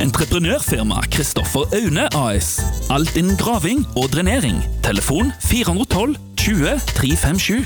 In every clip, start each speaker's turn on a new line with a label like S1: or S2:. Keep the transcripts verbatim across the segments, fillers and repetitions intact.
S1: Entreprenørfirma Kristoffer Aune A S. Alt innen graving og drenering. Telefon fire ett to tjue tre fem sju.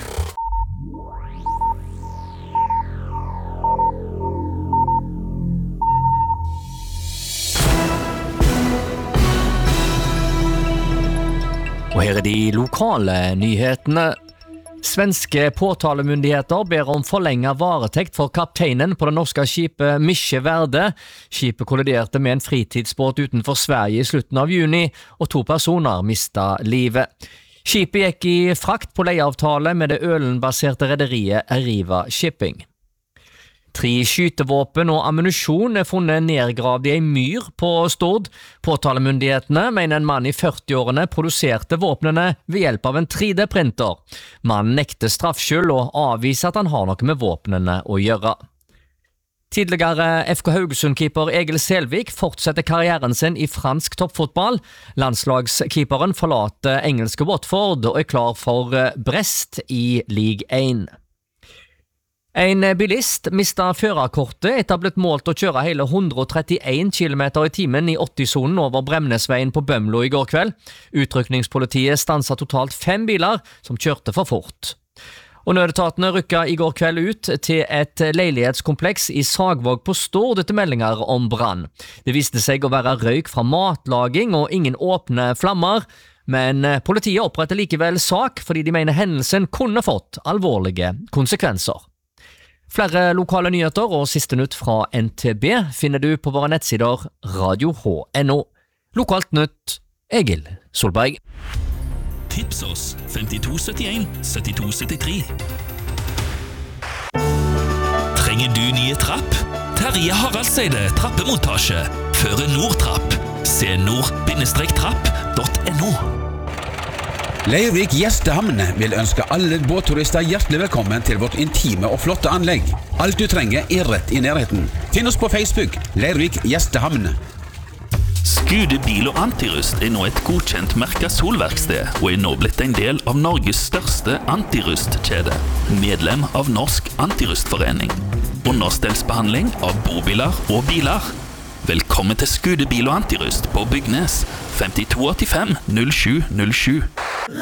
S2: Og her er de lokale nyhetene. Svenske påtalemyndigheter ber om forlenget varetekt for kapteinen på det norske skipet Mische Verde. Skipet kolliderte med en fritidsbåt utenfor Sverige i slutten av juni, og to personer mistet livet. Skipet gikk i frakt på leieavtale med det ølenbaserte rederiet Arriva Shipping. Tre skytevåpen og ammunisjon er funnet nedgravd i en myr på Stord. Påtalemyndighetene mener en mann i førti-årene produserte våpnene ved hjelp av en tre D-printer. Mannen nekter straffskyld og avviser at han har noe med våpnene å gjøre. Tidligere F K Haugesund-keeper Egil Selvik fortsetter karrieren sin i fransk toppfotball. Landslagskeeperen forlater engelske Watford og er klar for Brest i Ligue én. En bilist mistet førerkortet etter å ha blitt målt å kjøre hele hundre og trettien kilometer i timen i åtti-sonen over Bremnesveien på Bømlo i går kveld. Utrykningspolitiet stanset totalt fem biler som kjørte for fort. Og nødetatene rykket i går kveld ut til et leilighetskompleks i Sagvåg på Stord etter meldinger om brann. Det viste seg å være røyk fra matlaging og ingen åpne flammer, men politiet oppretter likevel sak fordi de mener hendelsen kunne fått alvorlige konsekvenser. Flere lokale nyheter og siste nytt fra N T B finner du på våre nettsider radio h punktum n o. Lokalt nytt, Egil Solberg.
S1: Tips oss femtito syttien syttito syttitre. Trenger du nye trapp? Terje Haraldseide trappemontasje. Føre Nordtrapp. Se nord trapp punktum n o.
S3: Leirvik Gjestehamn vil ønske alle båtturister hjertelig velkommen til vårt intime og flotte anlegg. Alt du trenger er rett i nærheten. Finn oss på Facebook, Leirvik Gjestehamn.
S1: Skude Bil og Antirust er nå et godkjent merket solverksted og er nå blitt en del av Norges største antirustkjede. Medlem av Norsk Antirustforening. Understellsbehandling av bobiler og biler. Velkommen til Skude Bil og Antirust på Bygnes femtito åttifem null sju null sju.